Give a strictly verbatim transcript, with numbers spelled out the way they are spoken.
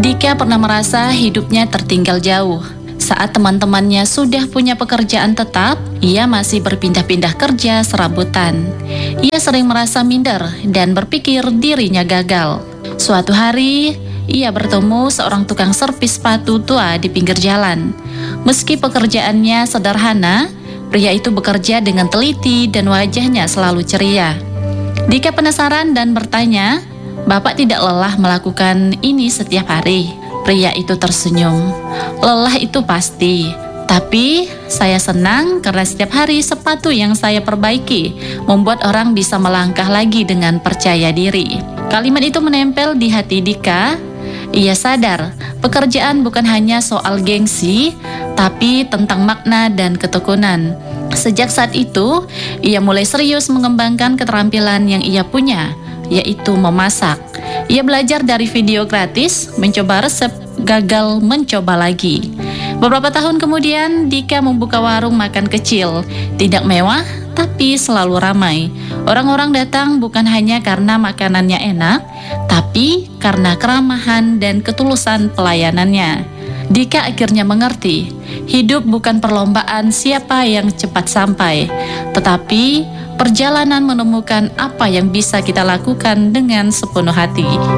Dika pernah merasa hidupnya tertinggal jauh. Saat teman-temannya sudah punya pekerjaan tetap, ia masih berpindah-pindah kerja serabutan. Ia sering merasa minder dan berpikir dirinya gagal. Suatu hari, ia bertemu seorang tukang servis sepatu tua di pinggir jalan. Meski pekerjaannya sederhana, pria itu bekerja dengan teliti dan wajahnya selalu ceria. Dika penasaran dan bertanya, "Bapak tidak lelah melakukan ini setiap hari?" Pria itu tersenyum. "Lelah itu pasti, tapi saya senang karena setiap hari sepatu yang saya perbaiki membuat orang bisa melangkah lagi dengan percaya diri." Kalimat itu menempel di hati Dika. Ia sadar, pekerjaan bukan hanya soal gengsi, tapi tentang makna dan ketekunan. Sejak saat itu, ia mulai serius mengembangkan keterampilan yang ia punya, yaitu memasak. Ia belajar dari video gratis, mencoba resep, gagal, mencoba lagi. Beberapa tahun kemudian, Dika membuka warung makan kecil, tidak mewah, tapi selalu ramai. Orang-orang datang bukan hanya karena makanannya enak, tapi karena keramahan dan ketulusan pelayanannya. Dika akhirnya mengerti, hidup bukan perlombaan siapa yang cepat sampai, tetapi perjalanan menemukan apa yang bisa kita lakukan dengan sepenuh hati.